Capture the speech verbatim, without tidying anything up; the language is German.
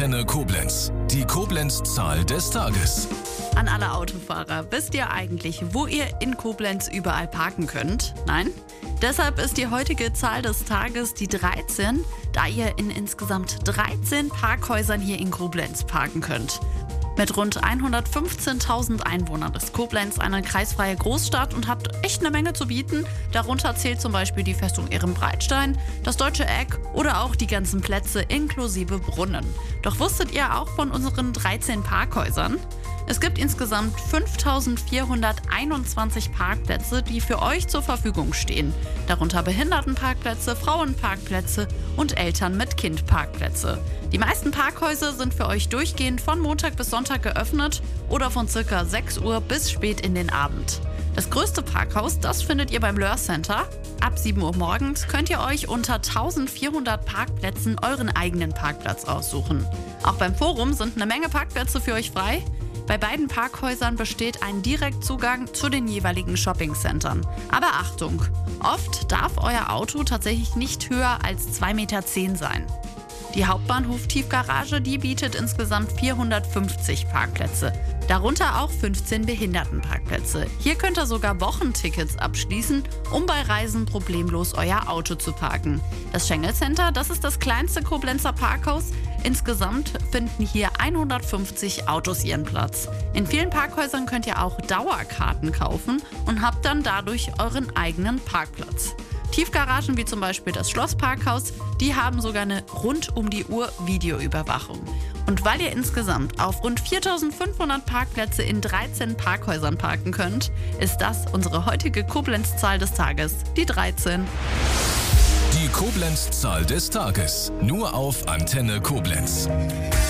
Antenne Koblenz. Die Koblenz-Zahl des Tages. An alle Autofahrer, wisst ihr eigentlich, wo ihr in Koblenz überall parken könnt? Nein? Deshalb ist die heutige Zahl des Tages die dreizehn, da ihr in insgesamt dreizehn Parkhäusern hier in Koblenz parken könnt. Mit rund hundertfünfzehntausend Einwohnern ist Koblenz eine kreisfreie Großstadt und hat echt eine Menge zu bieten. Darunter zählt zum Beispiel die Festung Ehrenbreitstein, das Deutsche Eck oder auch die ganzen Plätze inklusive Brunnen. Doch wusstet ihr auch von unseren dreizehn Parkhäusern? Es gibt insgesamt fünftausendvierhunderteinundzwanzig Parkplätze, die für euch zur Verfügung stehen. Darunter Behindertenparkplätze, Frauenparkplätze und Eltern mit Kind Parkplätze. Die meisten Parkhäuser sind für euch durchgehend von Montag bis Sonntag geöffnet oder von ca. sechs Uhr bis spät in den Abend. Das größte Parkhaus, das findet ihr beim Löhr Center. Ab sieben Uhr morgens könnt ihr euch unter eintausendvierhundert Parkplätzen euren eigenen Parkplatz aussuchen. Auch beim Forum sind eine Menge Parkplätze für euch frei. Bei beiden Parkhäusern besteht ein Direktzugang zu den jeweiligen Shoppingcentern. Aber Achtung, oft darf euer Auto tatsächlich nicht höher als zwei Meter zehn sein. Die Hauptbahnhof-Tiefgarage, die bietet insgesamt vierhundertfünfzig Parkplätze, darunter auch fünfzehn Behindertenparkplätze. Hier könnt ihr sogar Wochentickets abschließen, um bei Reisen problemlos euer Auto zu parken. Das Schengel Center, das ist das kleinste Koblenzer Parkhaus. Insgesamt finden hier hundertfünfzig Autos ihren Platz. In vielen Parkhäusern könnt ihr auch Dauerkarten kaufen und habt dann dadurch euren eigenen Parkplatz. Tiefgaragen wie zum Beispiel das Schlossparkhaus, die haben sogar eine rund um die Uhr Videoüberwachung. Und weil ihr insgesamt auf rund viertausendfünfhundert Parkplätze in dreizehn Parkhäusern parken könnt, ist das unsere heutige Koblenz-Zahl des Tages, die dreizehn. Die Koblenz-Zahl des Tages. Nur auf Antenne Koblenz.